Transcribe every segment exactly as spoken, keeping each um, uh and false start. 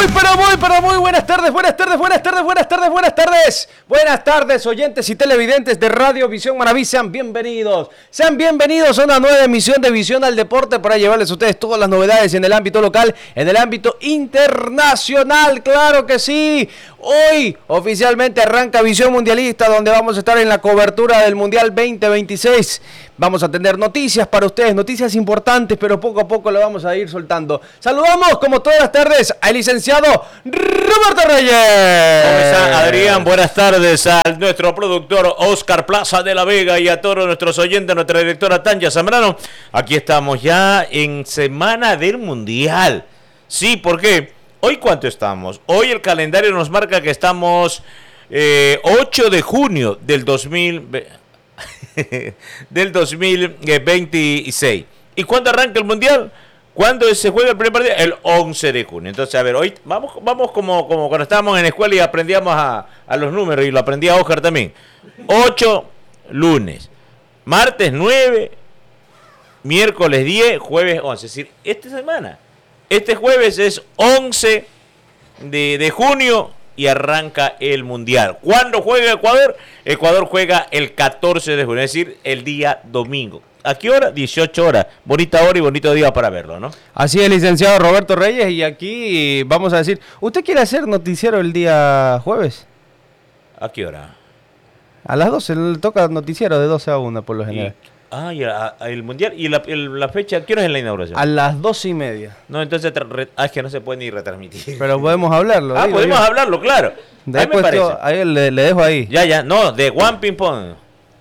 Muy, pero muy, pero muy buenas tardes, buenas tardes, buenas tardes, buenas tardes, buenas tardes. Buenas tardes, oyentes y televidentes de Radio Visión Maraví, sean bienvenidos. Sean bienvenidos a una nueva emisión de Visión al Deporte para llevarles a ustedes todas las novedades en el ámbito local, en el ámbito internacional, claro que sí. Hoy oficialmente arranca Visión Mundialista, donde vamos a estar en la cobertura del Mundial veinte veintiséis. Vamos a tener noticias para ustedes, noticias importantes, pero poco a poco lo vamos a ir soltando. Saludamos, como todas las tardes, al licenciado Roberto Reyes. ¿Cómo está, Adrián? Buenas tardes a nuestro productor Oscar Plaza de la Vega y a todos nuestros oyentes, nuestra directora Tanya Zambrano. Aquí estamos ya en semana del Mundial. Sí, ¿por qué? ¿Hoy cuánto estamos? Hoy el calendario nos marca que estamos eh, ocho de junio del dos mil del dos mil veintiséis. ¿Y cuándo arranca el Mundial? ¿Cuándo se juega el primer partido? El once de junio. Entonces, a ver, hoy vamos, vamos como, como cuando estábamos en la escuela y aprendíamos a, a los números, y lo aprendía Oscar también. ocho, lunes. Martes nueve, miércoles diez, jueves once. Es decir, esta semana. Este jueves es once de, de junio y arranca el Mundial. ¿Cuándo juega Ecuador? Ecuador juega el catorce de junio, es decir, el día domingo. ¿A qué hora? dieciocho horas. Bonita hora y bonito día para verlo, ¿no? Así es, licenciado Roberto Reyes, y aquí vamos a decir, ¿usted quiere hacer noticiero el día jueves? ¿A qué hora? A las doce, le toca noticiero de doce a una por lo general. Y, ah, y a, a, el Mundial, ¿y la, el, la fecha? ¿Qué hora es la inauguración? A las doce y media. No, entonces, re, ah, es que no se puede ni retransmitir. Pero podemos hablarlo. Ah, digo, podemos yo. hablarlo, claro. De ahí me parece. Ahí le, le dejo ahí. Ya, ya, no, de One Ping Pong.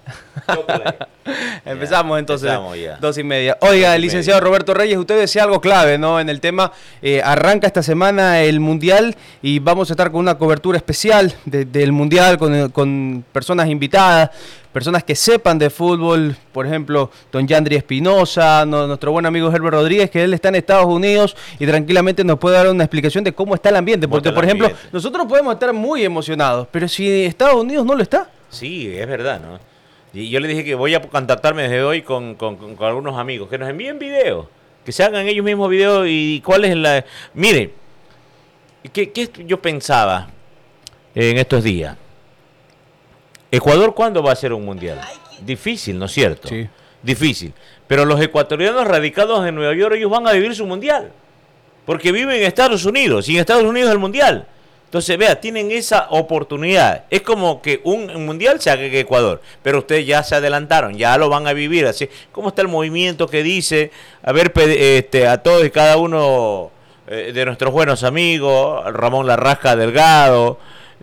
Empezamos ya, entonces, empezamos ya. dos y media. Oiga, licenciado Roberto Reyes, usted decía algo clave, ¿no? En el tema, eh, arranca esta semana el Mundial y vamos a estar con una cobertura especial de, del Mundial, con, con personas invitadas, personas que sepan de fútbol, por ejemplo, don Yandri Espinosa, no, nuestro buen amigo Herbert Rodríguez, que él está en Estados Unidos y tranquilamente nos puede dar una explicación de cómo está el ambiente, porque, el por ejemplo, ambiente? nosotros podemos estar muy emocionados, pero si Estados Unidos no lo está. Sí, es verdad, ¿no? Y yo le dije que voy a contactarme desde hoy con, con, con, con algunos amigos, que nos envíen videos, que se hagan ellos mismos videos y cuál es la... Mire, ¿qué, qué yo pensaba en estos días? ¿Ecuador cuándo va a ser un mundial? Difícil, ¿no es cierto? Sí. Difícil. Pero los ecuatorianos radicados en Nueva York, ellos van a vivir su mundial, porque viven en Estados Unidos, y en Estados Unidos el mundial. Entonces, vea, tienen esa oportunidad. Es como que un mundial se haga en Ecuador, pero ustedes ya se adelantaron, ya lo van a vivir. Así, ¿cómo está el movimiento que dice, a ver, este, a todos y cada uno eh, de nuestros buenos amigos, Ramón Larrasca Delgado,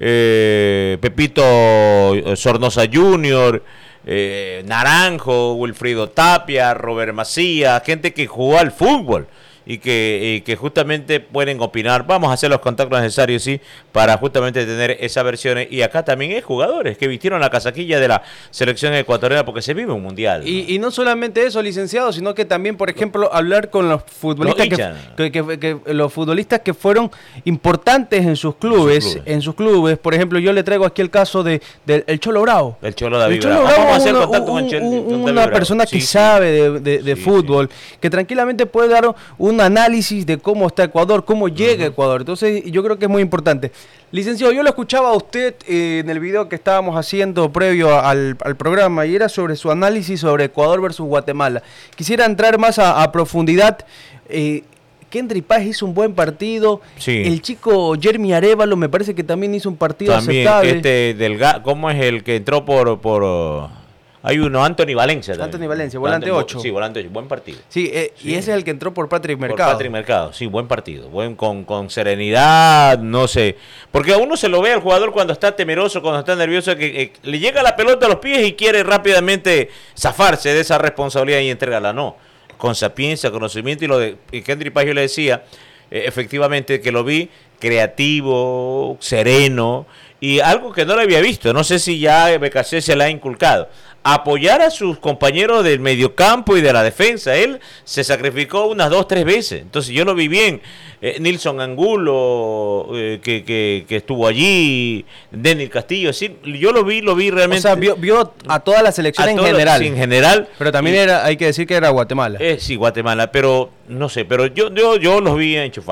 eh, Pepito Sornosa junior, eh, Naranjo, Wilfrido Tapia, Robert Macías, gente que jugó al fútbol y que, y que justamente pueden opinar? Vamos a hacer los contactos necesarios, sí, para justamente tener esas versiones. Y acá también hay jugadores que vistieron la casaquilla de la selección ecuatoriana porque se vive un mundial, ¿no? Y, y no solamente eso, licenciado, sino que también, por ejemplo, hablar con los futbolistas Los que, que, que, que los futbolistas que fueron importantes en sus clubes, en sus clubes. En sus clubes. Por ejemplo, yo le traigo aquí el caso de, de el Cholo Bravo. El Cholo David el Cholo Bravo. Bravo. Vamos a hacer una, contacto un, con Cholo, un, con una David persona Bravo. que Sí, sabe sí. de, de, de sí, fútbol, sí. que tranquilamente puede dar un análisis de cómo está Ecuador, cómo llega uh-huh. Ecuador. Entonces, yo creo que es muy importante. Licenciado, yo lo escuchaba a usted eh, en el video que estábamos haciendo previo al, al programa, y era sobre su análisis sobre Ecuador versus Guatemala. Quisiera entrar más a, a profundidad. Eh, Kendry Páez hizo un buen partido. Sí. El chico Jeremy Arévalo me parece que también hizo un partido también aceptable. Este Delga, ¿cómo es el que entró por... por uh, hay uno, Anthony Valencia. También. Anthony Valencia, volante ocho. Sí, volante ocho, buen partido. Sí, eh, sí, y ese es el que entró por Patrick Mercado. Por Patrick Mercado, sí, buen partido. Buen, con, con serenidad, no sé. Porque a uno se lo ve al jugador cuando está temeroso, cuando está nervioso, que eh, le llega la pelota a los pies y quiere rápidamente zafarse de esa responsabilidad y entregarla. No, con sapiencia, conocimiento, y lo de Kendry Páez, yo le decía, eh, efectivamente, que lo vi creativo, sereno, y algo que no lo había visto. No sé si ya B K C se la ha inculcado. Apoyar a sus compañeros del mediocampo y de la defensa. Él se sacrificó unas dos, tres veces. Entonces yo lo vi bien. Eh, Nilson Angulo, eh, que, que, que estuvo allí, Denis Castillo, sí, yo lo vi, lo vi realmente. O sea, vio, vio a toda la selección a en toda, general. Sí, en general. Pero también y, era, hay que decir que era Guatemala. Eh, sí, Guatemala, pero no sé, pero yo, yo, yo los vi enchufados.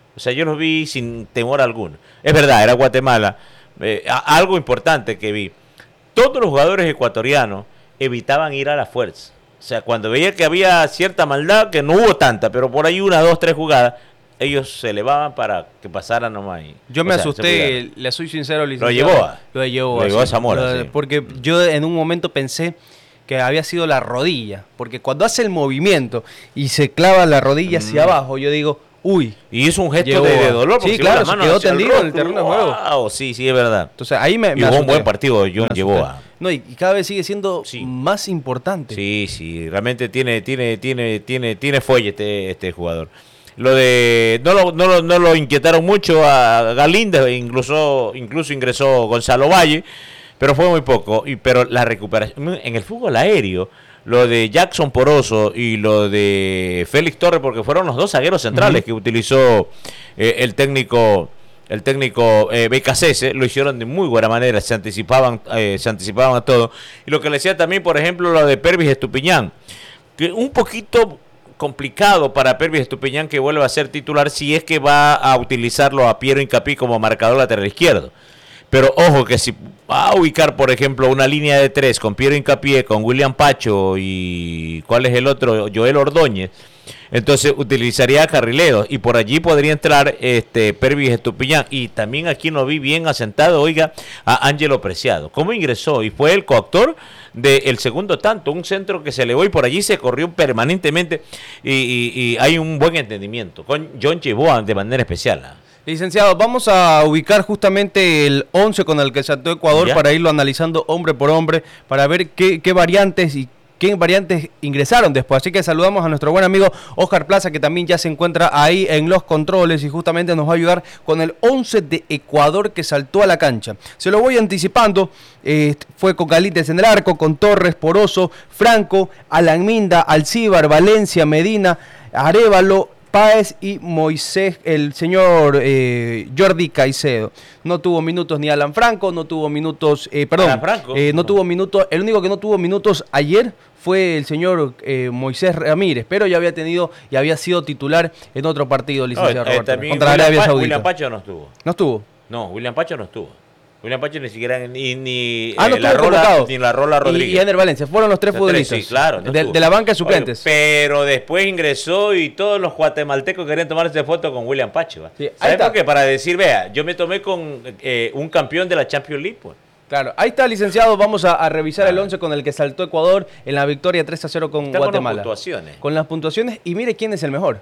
O sea, yo los vi sin temor alguno. Es verdad, era Guatemala. Eh, a, algo importante que vi. Todos los jugadores ecuatorianos evitaban ir a la fuerza. O sea, cuando veía que había cierta maldad, que no hubo tanta, pero por ahí una, dos, tres jugadas, ellos se elevaban para que pasaran nomás. Y, yo me o sea, asusté, le soy sincero, licenciado. Lo llevó a, lo llevó, lo llevó a sí. Zamora. Lo, sí. Porque yo en un momento pensé que había sido la rodilla. Porque cuando hace el movimiento y se clava la rodilla hacia mm. abajo, yo digo, uy. Y hizo un gesto de, de dolor. Sí, claro, se quedó tendido el en el terreno de juego. Wow, sí, sí, es verdad. Entonces ahí me, y me hubo un buen partido, John llevó a... No, y cada vez sigue siendo sí. más importante. Sí, sí, realmente tiene, tiene, tiene, tiene, tiene fuelle este, este jugador. Lo de no lo, no lo, no lo inquietaron mucho a Galíndez, incluso, incluso ingresó Gonzalo Valle, pero fue muy poco. Y pero la recuperación en el fútbol aéreo, lo de Jackson Poroso y lo de Félix Torres, porque fueron los dos zagueros centrales uh-huh. que utilizó eh, el técnico. El técnico eh, Becasese, lo hicieron de muy buena manera, se anticipaban, eh, se anticipaban a todo. Y lo que le decía también, por ejemplo, lo de Pervis Estupiñán, que un poquito complicado para Pervis Estupiñán que vuelva a ser titular si es que va a utilizarlo a Piero Incapí como marcador lateral izquierdo. Pero ojo que si va a ubicar, por ejemplo, una línea de tres con Piero Hincapié, con William Pacho y ¿cuál es el otro? Joel Ordóñez. Entonces utilizaría carrileros y por allí podría entrar este Pervis Estupiñán. Y también aquí lo vi bien asentado, oiga, a Ángelo Preciado. ¿Cómo ingresó? Y fue el coautor del segundo tanto, un centro que se elevó y por allí se corrió permanentemente y, y, y hay un buen entendimiento con John Cheboa de manera especial. ¿eh? Licenciado, vamos a ubicar justamente el once con el que saltó Ecuador ¿Ya? para irlo analizando hombre por hombre, para ver qué, qué variantes y qué variantes ingresaron después. Así que saludamos a nuestro buen amigo Oscar Plaza, que también ya se encuentra ahí en los controles y justamente nos va a ayudar con el once de Ecuador que saltó a la cancha. Se lo voy anticipando, eh, fue con Galíndez en el arco, con Torres, Poroso, Franco, Alan Minda, Alcíbar, Valencia, Medina, Arévalo, Páez y Moisés, el señor eh, Jordi Caicedo. No tuvo minutos ni Alan Franco, no tuvo minutos, eh, perdón, eh, no tuvo minutos, el único que no tuvo minutos ayer fue el señor eh, Moisés Ramírez, pero ya había tenido y había sido titular en otro partido, licenciado no, eh, Roberto, también contra William Arabia pa- Saudita. William Pacho no estuvo. ¿No estuvo? No, William Pacho no estuvo. William Pacho ni siquiera ni, ni, ah, no eh, la Rola, ni la Rola Rodríguez. Y, y Ener Valencia, fueron los tres los futbolistas. Tres, sí, claro. No de, de la banca de suplentes. Oye, pero después ingresó y todos los guatemaltecos querían tomarse foto con William Pacho. Sí, ¿Sabes por qué? Para decir, vea, yo me tomé con eh, un campeón de la Champions League, pues. Claro, ahí está, licenciado. Vamos a, a revisar ah. el once con el que saltó Ecuador en la victoria tres a cero con está Guatemala. Con las puntuaciones. Con las puntuaciones y mire quién es el mejor.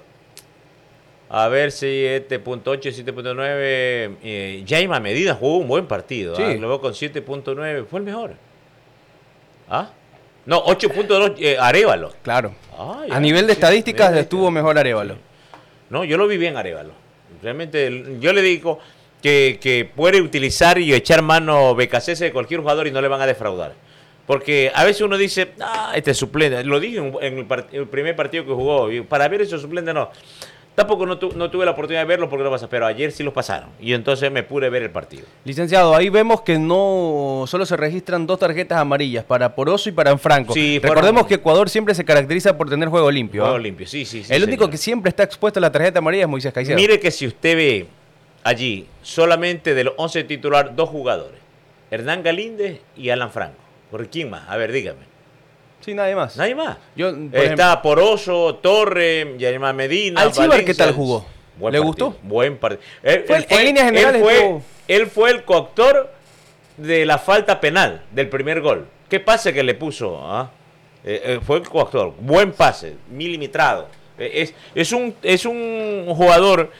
A ver, siete punto ocho, siete punto nueve. Eh, Jaima Medina jugó un buen partido. Sí. ¿ah? Lo veo con siete punto nueve. Fue el mejor. ¿Ah? No, ocho punto dos eh, Arévalo. Claro. Ah, a nivel de estadísticas sí, estuvo mejor Arévalo. Sí. No, yo lo vi bien Arévalo. Realmente, yo le digo que, que puede utilizar y echar mano Becasese de cualquier jugador y no le van a defraudar. Porque a veces uno dice, ah, este es suplente. Lo dije en, en el, part- el primer partido que jugó. Y para ver esos suplentes no. Tampoco no, tu, no tuve la oportunidad de verlo porque no pasa, pero ayer sí los pasaron y entonces me pude ver el partido. Licenciado, ahí vemos que no solo se registran dos tarjetas amarillas para Poroso y para Franco. Sí, recordemos fueron... que Ecuador siempre se caracteriza por tener juego limpio. Juego ¿eh? limpio, sí, sí. sí el único señor. que siempre está expuesto a la tarjeta amarilla es Moisés Caicedo. Mire que si usted ve allí solamente de los once titular dos jugadores, Hernán Galíndez y Alan Franco. ¿Por quién más? A ver, dígame. Sí, nadie más. Nadie más. Yo, Está ejemplo, Poroso, Torre, Yerma Medina, Alcíbar, ¿qué tal jugó? Buen ¿Le partido, gustó? Buen partido. Él, fue, él fue, en líneas generales él fue, estuvo... él fue el coautor de la falta penal del primer gol. ¿Qué pase que le puso? ¿Ah? Eh, eh, fue el coautor. Buen pase, milimetrado. Eh, es, es, un, es un jugador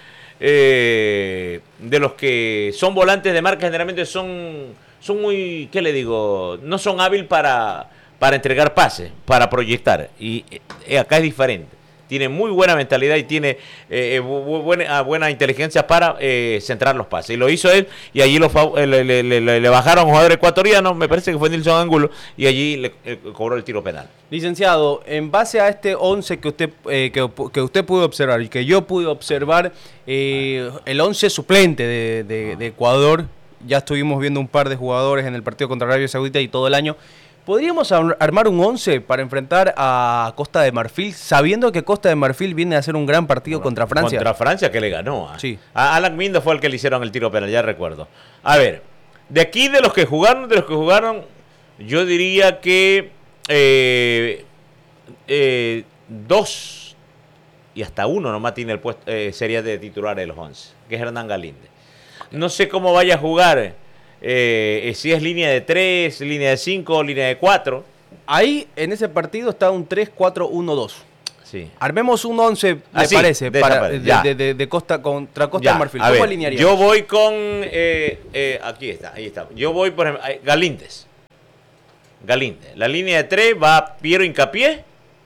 eh, de los que son volantes de marca, generalmente son, son muy, ¿qué le digo? No son hábiles para, para entregar pases, para proyectar. Y eh, acá es diferente. Tiene muy buena mentalidad y tiene eh, bu- buena, buena inteligencia para eh, centrar los pases. Y lo hizo él y allí lo, le, le, le, le bajaron a un jugador ecuatoriano, me parece que fue Nilson Angulo, y allí le eh, cobró el tiro penal. Licenciado, en base a este once que usted eh, que, que usted pudo observar y que yo pude observar, eh, el once suplente de, de, de Ecuador, ya estuvimos viendo un par de jugadores en el partido contra Arabia Saudita y todo el año. ¿Podríamos ar- armar un once para enfrentar a Costa de Marfil, sabiendo que Costa de Marfil viene a hacer un gran partido contra Francia? Contra Francia que le ganó. ¿eh? Sí. A Alan Minda fue el que le hicieron el tiro penal, ya recuerdo. A ver, de aquí de los que jugaron, de los que jugaron, yo diría que eh, eh, dos y hasta uno nomás tiene el puesto, eh, sería de titular de los once, que es Hernán Galíndez. No sé cómo vaya a jugar, eh, si es línea de tres, línea de cinco, línea de cuatro. Ahí, en ese partido, está un tres cuatro uno dos. Sí. Armemos un once, me Ah, sí, parece, de para, esa de, manera, de, de, de Costa contra Costa Ya, de Marfil. a ¿Cómo ver, alinearíamos? yo voy con... Eh, eh, aquí está, ahí está. Yo voy, por ejemplo, eh, Galíndez. Galíndez. La línea de tres va Piero Hincapié,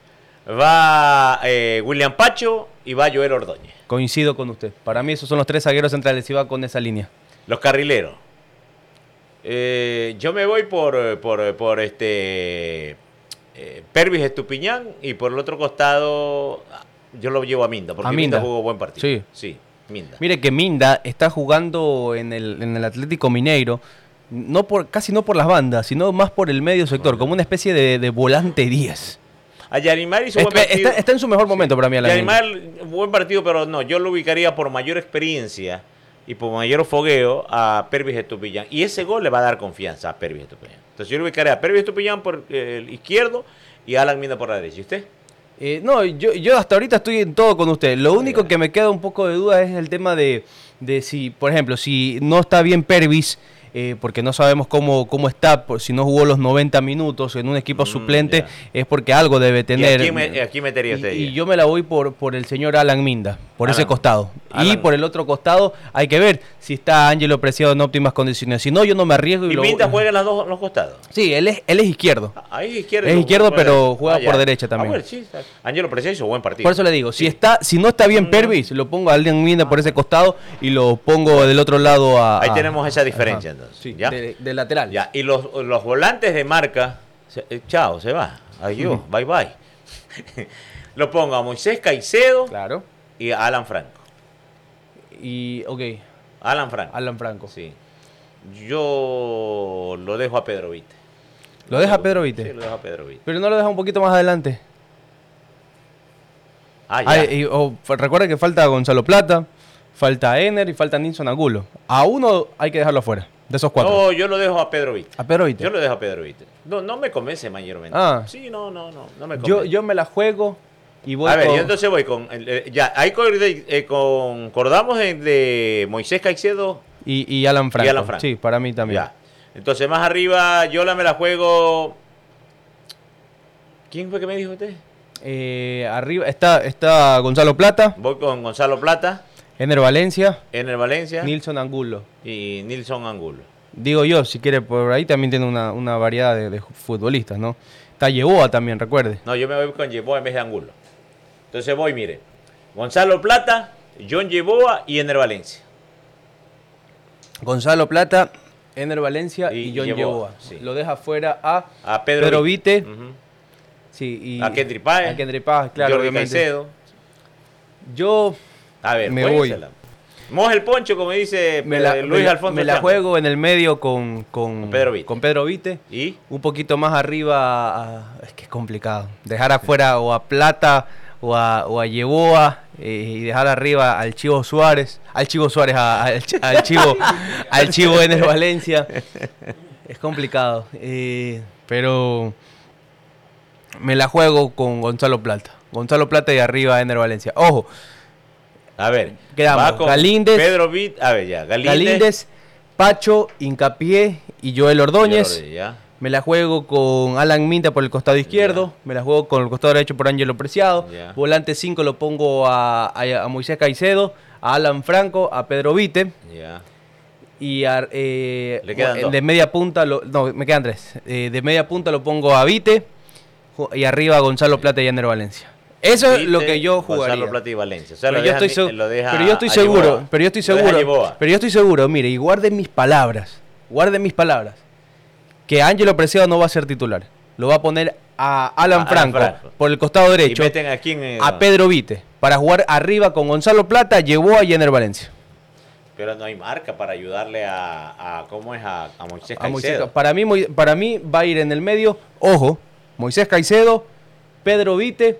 va eh, William Pacho y va Joel Ordóñez. Coincido con usted. Para mí esos son los tres zagueros centrales y va con esa línea. Los carrileros. Eh, yo me voy por, por, por este eh, Pervis Estupiñán y por el otro costado yo lo llevo a Minda, porque A Minda. Minda. jugó buen partido. Sí. Sí, Minda. Mire que Minda está jugando en el, en el Atlético Mineiro, no por, casi no por las bandas, sino más por el medio sector, como una especie de, de volante diez. A Yarimar hizo buen Está, partido. está, está en su mejor momento para mí. Alan Minda. Yarimar, buen partido, pero no, yo lo ubicaría por mayor experiencia y por mayor fogueo a Pervis Estupiñán. Y ese gol le va a dar confianza a Pervis Estupiñán. Entonces yo lo ubicaría a Pervis Estupiñán por eh, el izquierdo y a Alan Minda por la derecha. ¿Y usted? Eh, no, yo, yo hasta ahorita estoy en todo con usted. Lo único que me queda un poco de duda es el tema de, de si, por ejemplo, si no está bien Pervis, eh, porque no sabemos cómo, cómo está, por, si no jugó los noventa minutos en un equipo Mm, suplente, ya. es porque algo debe tener. ¿Y aquí, me, aquí metería usted? Y, y yo me la voy por, por el señor Alan Minda, por Alan, ese costado. Alan. Y por el otro costado hay que ver si está Ángelo Preciado en óptimas condiciones. Si no, yo no me arriesgo. Y, ¿Y lo, Minda juega en los dos los costados? Sí, él es, él es izquierdo. Ahí es izquierdo. Es izquierdo, puede- pero juega ya. por derecha también. Ah, bueno, sí, está. Ángelo Preciado hizo buen partido. Por eso le digo, Sí. si está, si no está bien Mm. Pervis, lo pongo a Alan Minda por ese costado y lo pongo del otro lado a... Ahí a- tenemos esa diferencia, Ajá. entonces. Sí, ¿ya? de, de lateral. Ya, y los, los volantes de marca, se- eh, chao, se va. Adiós, Ujú. bye bye. Lo pongo a Moisés Caicedo Claro. y a Alan Franco. Y, ok, Alan Franco. Alan Franco. Sí. Yo lo dejo a Pedro Vite. ¿Lo deja Pedro Vite? Sí, lo dejo a Pedro Vite. Pero no lo deja un poquito más adelante. Ah, ya. Ah, y- o, f- recuerda que falta Gonzalo Plata, falta Ener y falta Nilson Angulo. A uno hay que dejarlo afuera, de esos cuatro. No, yo lo dejo a Pedro Vite. A Pedro Vite. Yo lo dejo a Pedro Vite. No, no me convence mayormente. Ah. Sí, no, no, no, no me convence. Yo, yo me la juego y voy a ver, con- yo entonces voy con... eh, ya, ahí concorde- eh, concordamos de, de Moisés Caicedo. y, y Alan Franco. Y Alan Franco. Sí, para mí también. Ya. Entonces, más arriba, yo la me la juego... ¿Quién fue que me dijo usted? Eh, arriba está, está Gonzalo Plata, Voy con Gonzalo Plata, Ener Valencia, Ener Valencia Nilson Angulo. y Nilson Angulo. Digo yo, si quiere, por ahí también tiene una, una variedad de, de futbolistas, ¿no? Está Yeboa también, recuerde. No, yo me voy con Yeboa en vez de Angulo. Entonces voy, mire. Gonzalo Plata, John Yeboa y Ener Valencia. Gonzalo Plata, Ener Valencia Y y, John Yeboa, Yeboa. sí. Lo deja fuera a, A Pedro, Pedro Vite. Ujú. sí, y A Kendry Páez. A Kendry Páez, claro, Jordi obviamente. Caicedo. Yo A ver, Me juéguensela. Moja el poncho, como dice me la, eh, Luis me la- Alfonso me la Changa. juego en el medio con, con, Con Pedro Vite. con Pedro Vite. ¿Y? Un poquito más arriba, a- es que es complicado. Dejar afuera o a Plata o a, o a Yeboa eh, y dejar arriba al Chivo Suárez, al Chivo Suárez, a- al, Chi- al Chivo, al Chivo Ener Valencia. Es complicado, eh, pero me la juego con Gonzalo Plata. Gonzalo Plata y arriba Ener Valencia. Ojo, A ver, Quedamos, va con Galíndez. Pedro Vite, a ver ya, Galíndez, Galíndez, Pacho, Hincapié y Joel Ordóñez. Jordi, ya. Me la juego con Alan Minda por el costado izquierdo. Ya. Me la juego con el costado derecho por Ángelo Preciado. Ya. Volante cinco lo pongo a, a- a Moisés Caicedo, a Alan Franco, a Pedro Vite. Ya. Y a, eh, Le quedan de dos. media punta, lo, no, me quedan tres. Eh, de media punta lo pongo a Vite. ju- Y arriba a Gonzalo Plata y Ener Valencia. Eso es Vite, lo que yo jugaría. Gonzalo Plata y Valencia. O sea, Pero lo yo, deja, estoy seg- lo deja pero yo estoy a seguro, Yeboa. pero yo estoy Lo deja a seguro, Yeboa. pero yo estoy seguro, mire, y guarden mis palabras, guarden mis palabras, que Ángelo Preciado no va a ser titular, lo va a poner a Alan, A Alan Franco, Franco. por el costado Y derecho, meten aquí en, eh, a Pedro Vite, para jugar arriba con Gonzalo Plata, Yeboa y Ener Valencia. Pero no hay marca para ayudarle a, a ¿cómo es? A, a Moisés A Moisés Caicedo. Ca- para, mí, Moi- para mí va a ir en el medio, ojo, Moisés Caicedo, Pedro Vite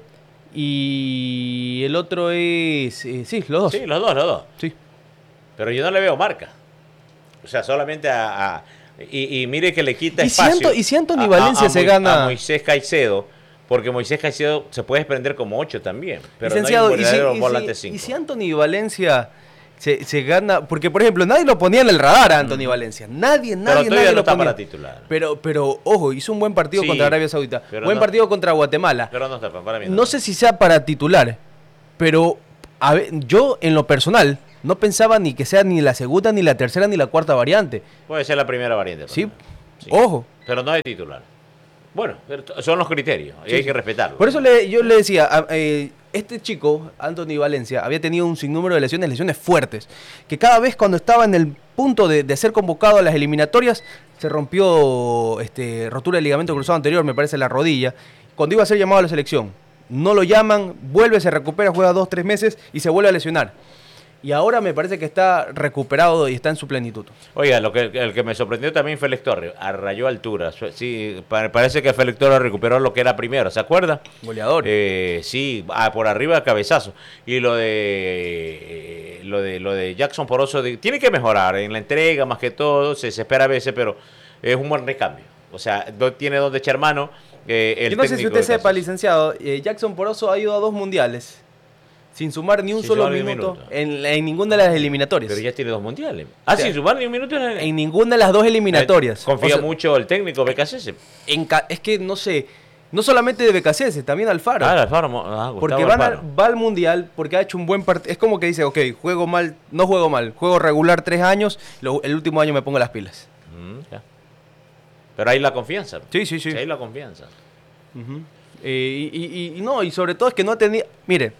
y el otro es... eh, sí, los dos. Sí, los dos, los dos. Sí. Pero yo no le veo marca. O sea, solamente a... a- y, y mire que le quita ¿Y si espacio. Anto- y si Anthony a- a- Valencia a se Mo- gana- A Moisés Caicedo, porque Moisés Caicedo se puede desprender como ocho también. Pero Licenciado, no hay un y, si, verdadero y si- volante cinco. y si Anthony Valencia se, se gana... Porque, por ejemplo, nadie lo ponía en el radar a Anthony Valencia. Nadie, Pero nadie, todavía nadie no lo está ponía. para titular. Pero, pero, ojo, hizo un buen partido Sí, contra Arabia Saudita. pero Buen no- partido contra Guatemala. Pero no está para mí. No sé si sea para titular, pero a ver, yo en lo personal no pensaba ni que sea ni la segunda, ni la tercera, ni la cuarta variante. Puede ser la primera variante. Sí, Sí. ojo. Pero no de titular. Bueno, pero t- son los criterios y Sí, hay sí. que respetarlos. Por eso le- yo le decía, a- eh, este chico, Anthony Valencia, había tenido un sinnúmero de lesiones, lesiones fuertes, que cada vez cuando estaba en el punto de, de ser convocado a las eliminatorias, se rompió este, rotura del ligamento cruzado anterior, me parece, la rodilla, cuando iba a ser llamado a la selección. No lo llaman, vuelve, se recupera, juega dos, tres meses y se vuelve a lesionar. Y ahora me parece que está recuperado y está en su plenitud. Oiga, lo que, el que me sorprendió también Félix Torres, arrayó altura. Su- Sí, pa- parece que Félix Torres recuperó lo que era primero, ¿se acuerda? Goleador. Eh, sí, ah, por arriba cabezazo. Y lo de eh, lo de lo de Jackson Poroso de- tiene que mejorar en la entrega más que todo, se, se espera a veces, pero es un buen recambio. O sea, no tiene donde echar mano. eh, el Yo no sé si técnico usted de sepa, Casas. licenciado, eh, Jackson Poroso ha ido a dos mundiales sin sumar ni un Sin solo sumar ni un minuto, minuto. En, en ninguna de las eliminatorias. Pero ya tiene dos mundiales. Ah, O sea, sin sumar ni un minuto. En, En ninguna de las dos eliminatorias. Confía O sea, mucho el técnico B K C S. en ca- es que no sé, no solamente de B K C S, también Alfaro. Ah, Alfaro, mo- ah, Gustavo porque van a- Alfaro. va al mundial porque ha hecho un buen partido. Es como que dice, ok, juego mal, no juego mal, juego regular tres años, lo- el último año me pongo las pilas. Mm, ya. Pero hay la confianza. Sí, sí, sí. Hay la confianza. Ujú. Eh, y, y- y no, y sobre todo es que no tenía. Mire,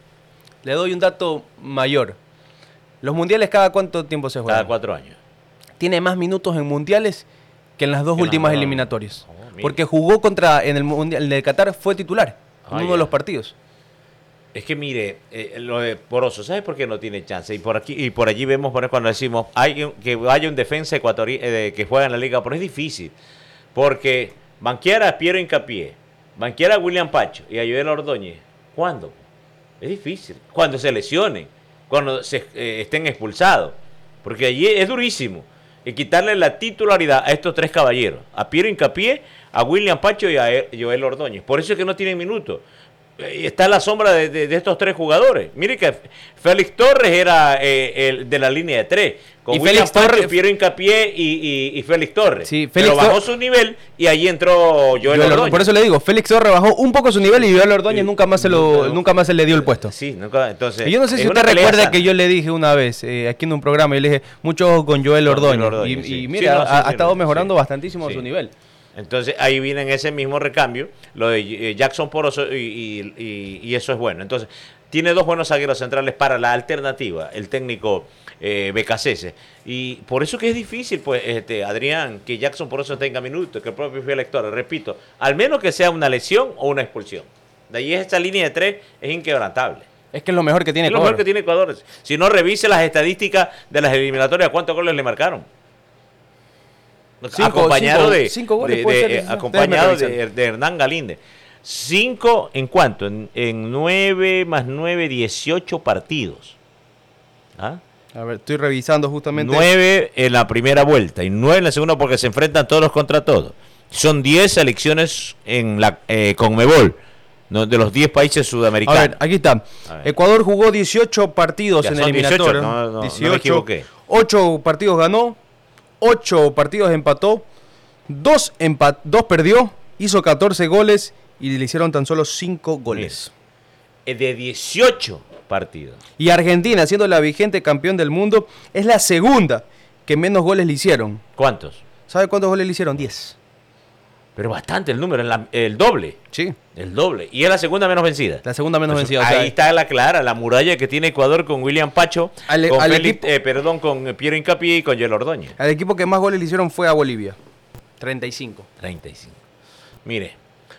le doy un dato mayor. Los mundiales, ¿cada cuánto tiempo se juegan? Cada cuatro años. Tiene más minutos en mundiales que en las dos Que en las últimas dos. eliminatorias. Oh, mire. Porque jugó contra, en el mundial el de Qatar fue titular en Ah, uno ya. de los partidos. Es que mire, eh, lo de Poroso, ¿sabes por qué no tiene chance? Y por aquí y por allí vemos por cuando decimos hay un- que haya un defensa ecuatoriano que juega en la liga, pero es difícil. Porque banquear a Piero Hincapié, banquear a William Pacho y a Joel Ordóñez, ¿cuándo? Es difícil. Cuando se lesionen, cuando se eh, estén expulsados. Porque allí es durísimo. Y quitarle la titularidad a estos tres caballeros. A Piero Hincapié, a William Pacho y a E- Joel Ordóñez. Por eso es que no tienen minutos. Eh, Está la sombra de, de- de estos tres jugadores. Mire que Félix Torres era eh, el de la línea de tres. Con Y William Félix Pacho, Torres- Piero Hincapié y, y- y Félix Torres. Sí, Pero Félix bajó Tor- su nivel y ahí entró Joel Joel Ordóñez. Ordóñez. Por eso le digo, Félix Torres bajó un poco su nivel y Joel Ordóñez Sí. nunca más se lo, No. nunca más se le dio el puesto. Sí, nunca, entonces. Y yo no sé si es usted una pelea recuerda sana. que yo le dije una vez, eh, aquí en un programa, yo le dije, mucho ojo con Joel Con Ordóñez. Joel Ordóñez, y, sí. y Sí, mira, no, sí, ha, sí, ha estado sí. mejorando bastantísimo Sí. su nivel. Entonces ahí viene en ese mismo recambio lo de eh, Jackson Poroso y, y- y- y eso es bueno. Entonces tiene dos buenos zagueros centrales para la alternativa, el técnico eh, B K C S. Y por eso que es difícil, pues, este, Adrián, que Jackson Poroso tenga minutos, que el propio Félix Torres, repito, al menos que sea una lesión o una expulsión. De ahí esta línea de tres es inquebrantable. Es que es lo mejor que tiene Es lo mejor Ecuador. que tiene Ecuador. Si no, revise las estadísticas de las eliminatorias, ¿cuántos goles le marcaron? Cinco- acompañado cinco- de, cinco goles de- puede de- ser, eh, licenciado. acompañado Déjeme de, revisar. de Hernán Galíndez. Cinco, ¿en cuánto? En, en nueve más nueve, dieciocho partidos. ¿Ah? A ver, estoy revisando justamente. Nueve en la primera vuelta y nueve en la segunda porque se enfrentan todos contra todos. Son diez selecciones en la eh, Conmebol, ¿no? De los diez países A sudamericanos. ver, aquí está. A ver. Ecuador jugó dieciocho partidos Ya en son eliminatoria. dieciocho, no, no, no me dieciocho. equivoqué. ocho partidos ganó, ocho partidos empató, dos empa- dos perdió, hizo catorce goles y le hicieron tan solo cinco goles. Eh, De dieciocho partidos. Y Argentina, siendo la vigente campeón del mundo, es la segunda que menos goles le hicieron. ¿Cuántos? ¿Sabe cuántos goles le hicieron? diez. Pero bastante el número, la- el doble. Sí, El doble. Y es la segunda menos vencida. la segunda menos Pues, vencida. o ahí sea, está la clara, la muralla que tiene Ecuador con William Pacho, Al- con al Félix- equipo- eh, perdón, con Piero Hincapié y con Joel Ordóñez. el equipo que más goles le hicieron fue a Bolivia. treinta y cinco. treinta y cinco. Mire,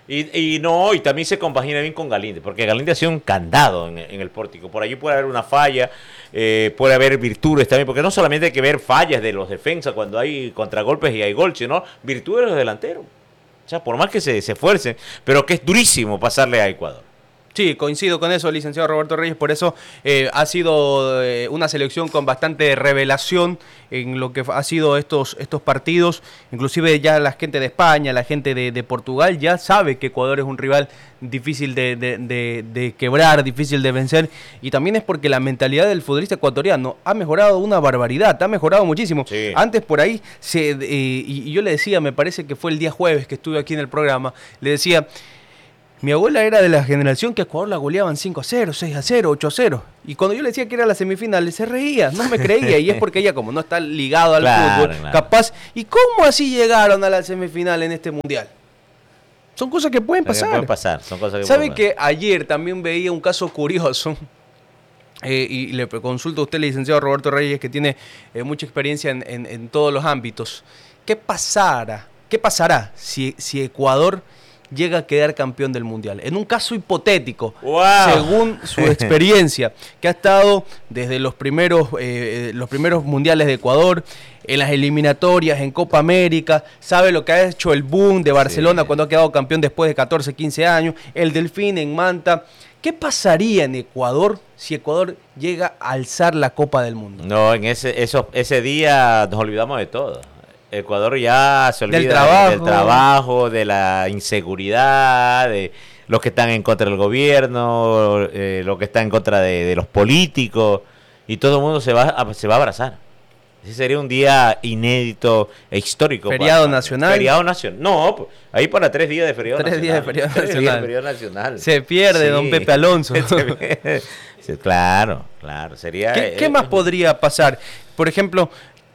Y, y no, y también se compagina bien con Galíndez, porque Galíndez ha sido un candado en, en el Pórtico. Por allí puede haber una falla, eh, puede haber virtudes también, porque no solamente hay que ver fallas de los defensas cuando hay contragolpes y hay gol, sino virtudes de los delanteros. O sea, por más que se, se esfuercen, pero que es durísimo pasarle a Ecuador. Sí, coincido con eso, licenciado Roberto Reyes, por eso eh, ha sido eh, una selección con bastante revelación en lo que ha sido estos, estos partidos, inclusive ya la gente de España, la gente de, de Portugal ya sabe que Ecuador es un rival difícil de, de, de, de quebrar, difícil de vencer, y también es porque la mentalidad del futbolista ecuatoriano ha mejorado una barbaridad, ha mejorado muchísimo. Sí. Antes por ahí, se, eh, y, y yo le decía, me parece que fue el día jueves que estuve aquí en el programa, le decía... Mi abuela era de la generación que a Ecuador la goleaban cinco a cero, seis a cero, ocho a cero. Y cuando yo le decía que era la semifinal, se reía, no me creía. Y es porque ella, como no está ligado al claro, fútbol, claro. capaz. ¿Y cómo así llegaron a la semifinal en este mundial? Son cosas que pueden pasar. Que pueden pasar. Son cosas que ¿Sabe que ayer también veía un caso curioso? Eh, y le consulto a usted, licenciado Roberto Reyes, que tiene eh, mucha experiencia en, en, en todos los ámbitos. ¿Qué pasará? ¿Qué pasará si, si Ecuador llega a quedar campeón del mundial? En un caso hipotético, wow. según su experiencia, que ha estado desde los primeros, eh, los primeros mundiales de Ecuador, en las eliminatorias, en Copa América, sabe lo que ha hecho el boom de Barcelona sí. cuando ha quedado campeón después de catorce, quince años, el Delfín en Manta. ¿Qué pasaría en Ecuador si Ecuador llega a alzar la Copa del Mundo? No, en ese, eso, ese día nos olvidamos de todo. Ecuador ya se olvida del trabajo. del trabajo, de la inseguridad, de los que están en contra del gobierno, eh, los que están en contra de, de los políticos, y todo el mundo se va a, se va a abrazar. Ese sería un día inédito e histórico. Feriado para, nacional. Feriado nacional. No, ahí para tres días de feriado tres nacional. Días de feriado tres nacional. días de feriado nacional. Se pierde, sí. don Pepe Alonso. Sí, claro, claro. Sería. ¿Qué, eh, ¿Qué más podría pasar? Por ejemplo,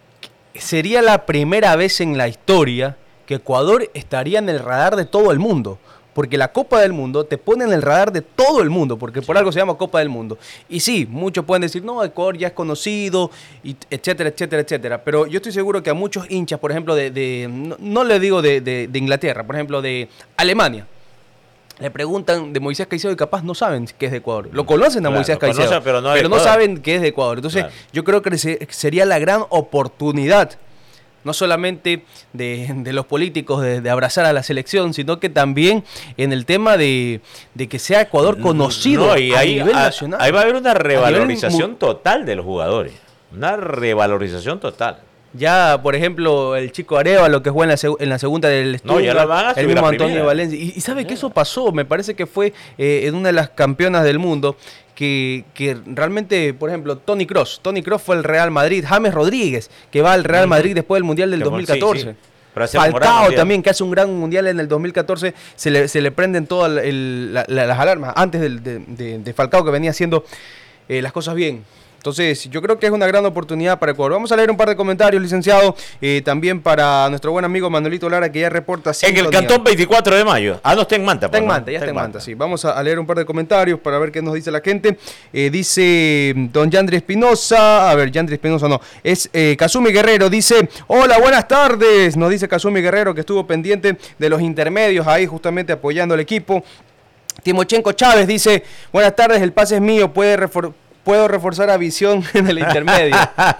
sería la primera vez en la historia que Ecuador estaría en el radar de todo el mundo. Porque la Copa del Mundo te pone en el radar de todo el mundo, porque por algo se llama Copa del Mundo. Y sí, muchos pueden decir, no, Ecuador ya es conocido, y etcétera, etcétera, etcétera. Pero yo estoy seguro que a muchos hinchas, por ejemplo, de, de no, no le digo de, de, de Inglaterra, por ejemplo, de Alemania, le preguntan de Moisés Caicedo y capaz no saben que es de Ecuador. Lo conocen a claro, Moisés Caicedo, conocen, pero, no, pero no saben que es de Ecuador. Entonces, claro. yo creo que sería la gran oportunidad, no solamente de, de los políticos de, de abrazar a la selección, sino que también en el tema de, de que sea Ecuador conocido no, y a ahí, nivel a, nacional. Ahí va a haber una revalorización nivel... total de los jugadores. Una revalorización total. Ya, por ejemplo, el chico Arevalo, que juega en la, en la segunda del estudio, no, ya la van a el mismo Antonio primera. Valencia. Y, y sabe que eso pasó, me parece que fue eh, en una de las campeonas del mundo, que, que realmente, por ejemplo, Toni Kroos. Toni Kroos fue el Real Madrid. James Rodríguez, que va al Real Madrid después del Mundial del dos mil catorce. Sí, sí. Falcao también, que hace un gran Mundial en el dos mil catorce. Se le, se le prenden todas el, la, la, las alarmas antes del, de, de, de Falcao, que venía haciendo eh, las cosas bien. Entonces, yo creo que es una gran oportunidad para Ecuador. Vamos a leer un par de comentarios, licenciado, eh, también para nuestro buen amigo Manuelito Lara, que ya reporta... En el Cantón veinticuatro de mayo. Ah, no, está en Manta. Está en Manta, ya está en Manta, sí. Vamos a leer un par de comentarios para ver qué nos dice la gente. Eh, dice don Yandri Espinosa, a ver, Yandri Espinosa no, es eh, Kazumi Guerrero, dice, hola, buenas tardes, nos dice Kazumi Guerrero, que estuvo pendiente de los intermedios ahí, justamente apoyando al equipo. Timochenko Chávez dice, buenas tardes, el pase es mío, puede reforzar... Puedo reforzar a Visión en el intermedio.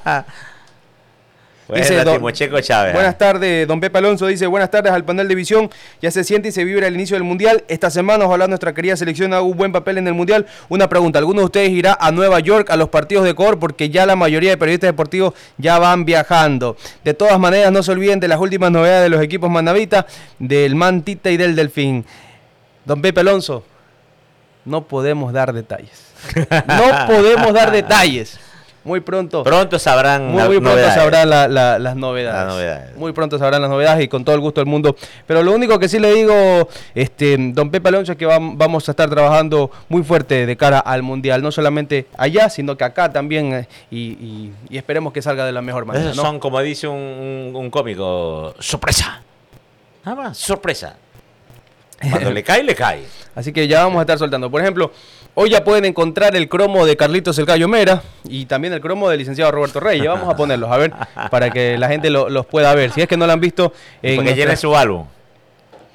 Dice, don, Chávez, buenas eh. tardes, don Pepe Alonso dice, buenas tardes al panel de Visión, ya se siente y se vibra el inicio del Mundial, esta semana ojalá nuestra querida selección haga un buen papel en el Mundial. Una pregunta, ¿alguno de ustedes irá a Nueva York a los partidos de Ecuador? Porque ya la mayoría de periodistas deportivos ya van viajando. De todas maneras, no se olviden de las últimas novedades de los equipos Manavita, del Mantita y del Delfín. Don Pepe Alonso, no podemos dar detalles. No podemos dar detalles. Muy pronto. Pronto sabrán Muy, muy pronto novedades. sabrán la, la, las, novedades. las novedades. Muy pronto sabrán las novedades y con todo el gusto del mundo. Pero lo único que sí le digo, este, don Pepe Alonso, es que va, vamos a estar trabajando muy fuerte de cara al Mundial. No solamente allá, sino que acá también. Eh, y, y, y esperemos que salga de la mejor manera. Esos ¿no? son, como dice un, un, un cómico, sorpresa. Nada más, sorpresa. Cuando le cae, le cae. Así que ya vamos a estar soltando. Por ejemplo, hoy ya pueden encontrar el cromo de Carlitos el Gallo Mera y también el cromo del licenciado Roberto Reyes. Ya vamos a ponerlos, a ver, para que la gente lo, los pueda ver. Si es que no lo han visto... En porque nuestra... llene su álbum.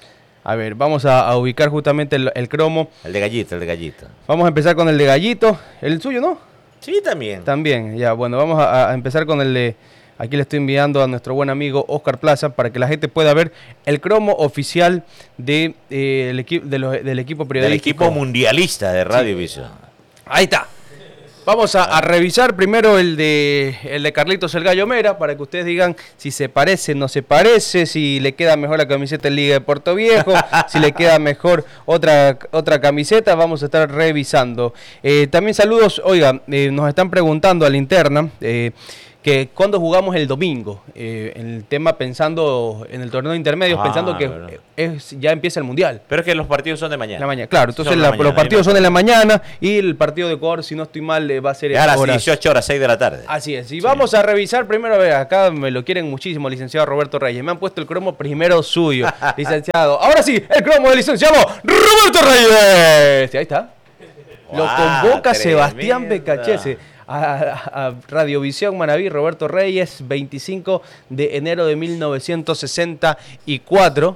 A ver, vamos a, a ubicar justamente el, el cromo. El de gallito, el de gallito. Vamos a empezar con el de gallito. ¿El suyo, no? Sí, también. También, ya. Bueno, vamos a, a empezar con el de... Aquí le estoy enviando a nuestro buen amigo Oscar Plaza para que la gente pueda ver el cromo oficial de, eh, el equi de los, del equipo periodístico. Del equipo mundialista de Radio Visión. Sí. Ahí está. Vamos a, a revisar primero el de el de Carlitos el Gallo Mera para que ustedes digan si se parece, no se parece, si le queda mejor la camiseta en Liga de Puerto Viejo, si le queda mejor otra otra camiseta. Vamos a estar revisando. Eh, también saludos, oiga, eh, nos están preguntando a la interna eh, que cuando jugamos el domingo, eh, en el tema pensando en el torneo de intermedios, ah, pensando que bueno. es, ya empieza el Mundial. Pero es que los partidos son de mañana. La mañana, claro, entonces la, mañana, los partidos son en la mañana y el partido de Ecuador, si no estoy mal, va a ser a las dieciocho horas, seis de la tarde. Así es, y sí. Vamos a revisar primero, a ver, acá me lo quieren muchísimo, licenciado Roberto Reyes, me han puesto el cromo primero suyo, licenciado. Ahora sí, el cromo del licenciado Roberto Reyes. Y ahí está. Lo wow, convoca tremenda. Sebastián Becachese. A, a Radiovisión Manaví, Roberto Reyes, veinticinco de enero de mil novecientos sesenta y cuatro.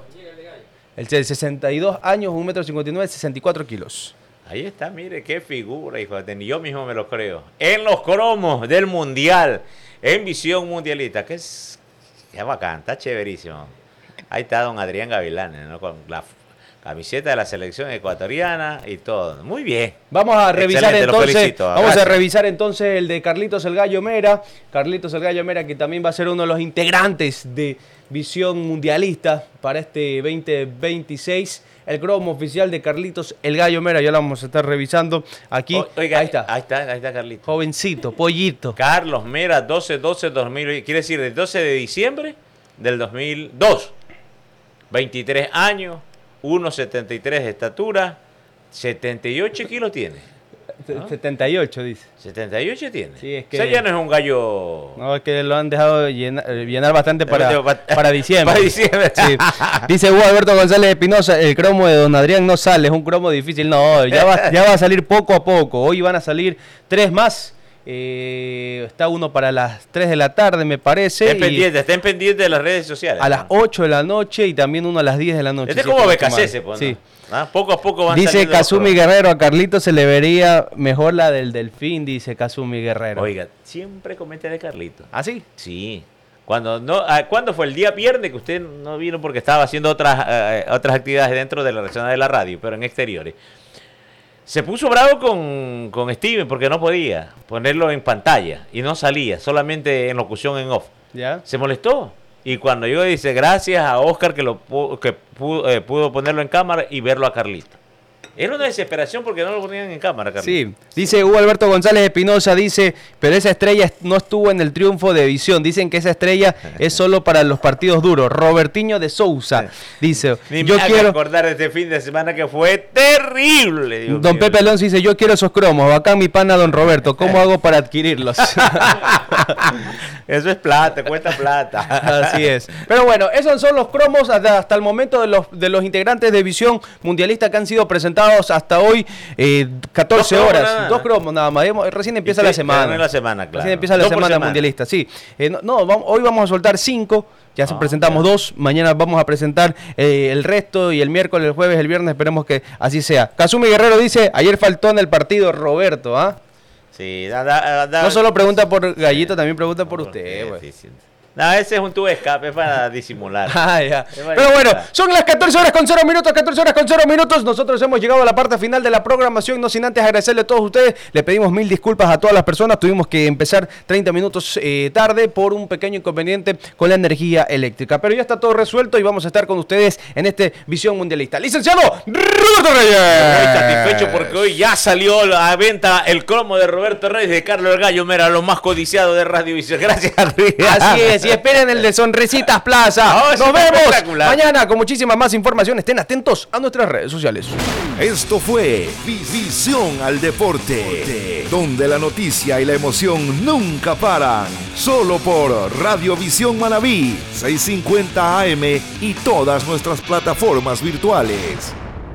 El de sesenta y dos años, un metro cincuenta y nueve, sesenta y cuatro kilos. Ahí está, mire qué figura, hijo, ni yo mismo me lo creo. En los cromos del Mundial, en Visión Mundialista, que es, qué bacán, está chéverísimo. Ahí está don Adrián Gavilán, ¿no? Con la camiseta de la selección ecuatoriana y todo. Muy bien. Vamos a revisar excelente, entonces. Felicito, vamos gracias. a revisar entonces el de Carlitos el Gallo Mera. Carlitos el Gallo Mera, que también va a ser uno de los integrantes de Visión Mundialista para este veinte veintiséis. El cromo oficial de Carlitos el Gallo Mera, ya lo vamos a estar revisando aquí. O, oiga, ahí está. Ahí está, ahí está Carlitos. Jovencito, pollito. Carlos Mera, doce doce dos mil, quiere decir del doce de diciembre del dos mil dos. veintitrés años. uno setenta y tres de estatura, setenta y ocho kilos tiene. ¿No? setenta y ocho dice. setenta y ocho tiene. Sí, es que... O sea, ya no es un gallo... No, es que lo han dejado llenar, llenar bastante para, para diciembre. Para diciembre. Sí. Dice Hugo Alberto González Espinosa, el cromo de don Adrián no sale, es un cromo difícil. No, ya va, ya va a salir poco a poco. Hoy van a salir tres más. Eh, está uno para las tres de la tarde, me parece. Estén pendientes, estén pendientes de las redes sociales. A ¿no? las ocho de la noche y también uno a las diez de la noche. Este es como Becasese, pues, sí. ¿no? ¿Ah? Poco a poco van dice Kazumi Guerrero, a Carlitos se le vería mejor la del Delfín, dice Kazumi Guerrero. Oiga, siempre comenta de Carlitos. ¿Ah, sí? Sí. Cuando no, ¿cuándo fue el día viernes que usted no vino porque estaba haciendo otras, uh, otras actividades dentro de la reacción de la radio, pero en exteriores? Se puso bravo con, con Steven porque no podía ponerlo en pantalla y no salía, solamente en locución en off. ¿Ya? Se molestó. Y cuando yo dice gracias a Oscar que, lo, que pudo, eh, pudo ponerlo en cámara y verlo a Carlito. Era una desesperación porque no lo ponían en cámara, Carlito. Sí, dice Hugo Alberto González Espinosa, dice, pero esa estrella no estuvo en el triunfo de Visión. Dicen que esa estrella es solo para los partidos duros. Robertinho de Sousa, dice, Ni yo me quiero... acordar de este fin de semana que fue terrible. Dios don mío. Pepe Alonso dice, yo quiero esos cromos. Bacán mi pana don Roberto, ¿cómo hago para adquirirlos? Eso es plata, cuesta plata. Así es. Pero bueno, esos son los cromos hasta, hasta el momento de los, de los integrantes de Visión Mundialista que han sido presentados hasta hoy, eh, catorce Dos horas. nada. Dos cromos nada más. Recién empieza sí, la semana. la semana, claro. Recién empieza la Dos semana, semana mundialista, sí. Eh, no, no vamos, hoy vamos a soltar cinco. Ya oh, presentamos claro. dos, mañana vamos a presentar eh, el resto y el miércoles, el jueves, el viernes, esperemos que así sea. Kazumi Guerrero dice, ayer faltó en el partido Roberto, ¿ah? Sí, da, da, da, no solo pregunta por Gallito, también pregunta por usted. Sí, sí. No, ese es un tubo de escape para disimular. Ah, ya. Pero bueno, son las catorce horas con cero minutos, catorce horas con cero minutos. Nosotros hemos llegado a la parte final de la programación, no sin antes agradecerle a todos ustedes. Le pedimos mil disculpas a todas las personas. Tuvimos que empezar treinta minutos eh, tarde por un pequeño inconveniente con la energía eléctrica. Pero ya está todo resuelto y vamos a estar con ustedes en este Visión Mundialista. Licenciado Roberto Reyes. Estoy satisfecho porque hoy ya salió a la venta el cromo de Roberto Reyes de Carlos el Gallo Mera, lo más codiciado de Radiovisión. Gracias, Riga. Así es. Y esperen el de Sonrisitas Plaza. No, nos vemos mañana con muchísimas más información. Estén atentos a nuestras redes sociales. Esto fue Visión al Deporte, donde la noticia y la emoción nunca paran. Solo por Radiovisión Manaví, seiscientos cincuenta A M y todas nuestras plataformas virtuales.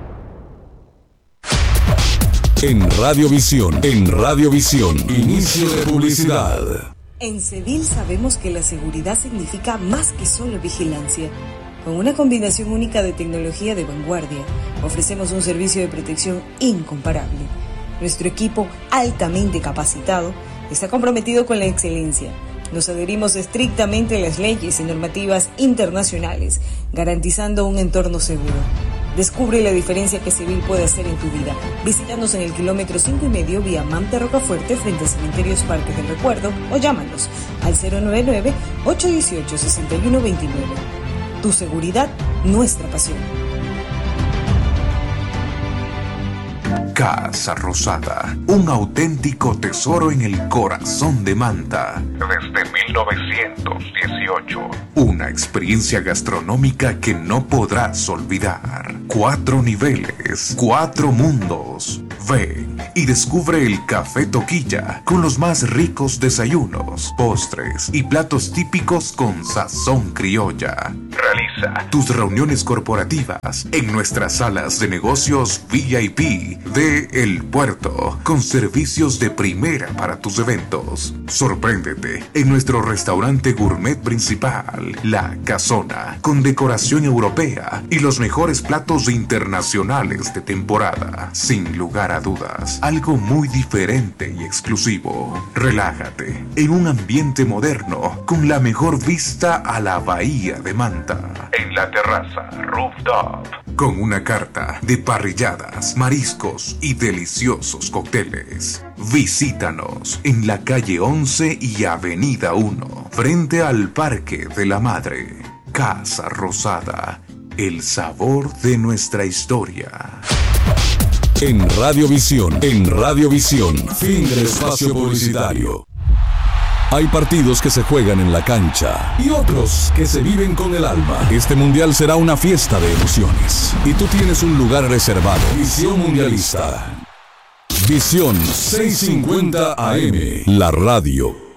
En Radiovisión, en Radiovisión, inicio de publicidad. En Cedil sabemos que la seguridad significa más que solo vigilancia. Con una combinación única de tecnología de vanguardia, ofrecemos un servicio de protección incomparable. Nuestro equipo, altamente capacitado, está comprometido con la excelencia. Nos adherimos estrictamente a las leyes y normativas internacionales, garantizando un entorno seguro. Descubre la diferencia que Civil puede hacer en tu vida. Visítanos en el kilómetro cinco y medio vía Manta Rocafuerte frente a Cementerios Parques del Recuerdo o llámanos al cero nueve nueve, ocho uno ocho, seis uno dos nueve. Tu seguridad, nuestra pasión. Casa Rosada, un auténtico tesoro en el corazón de Manta. Desde mil novecientos dieciocho. Una experiencia gastronómica que no podrás olvidar. Cuatro niveles, cuatro mundos. Ven y descubre el Café Toquilla con los más ricos desayunos, postres y platos típicos con sazón criolla. Realiza tus reuniones corporativas en nuestras salas de negocios V I P de El Puerto, con servicios de primera para tus eventos. Sorpréndete en nuestro restaurante gourmet principal, La Casona, con decoración europea y los mejores platos internacionales de temporada. Sin lugar a dudas, algo muy diferente y exclusivo. Relájate en un ambiente moderno con la mejor vista a la bahía de Manta. En la terraza Rooftop, con una carta de parrilladas, mariscos y deliciosos cócteles. Visítanos en la calle once y avenida uno, frente al Parque de la Madre. Casa Rosada, el sabor de nuestra historia. En Radiovisión, en Radiovisión, fin del espacio publicitario. Hay partidos que se juegan en la cancha y otros que se viven con el alma. Este mundial será una fiesta de emociones y tú tienes un lugar reservado. Visión Mundialista. Visión seiscientos cincuenta A M, la radio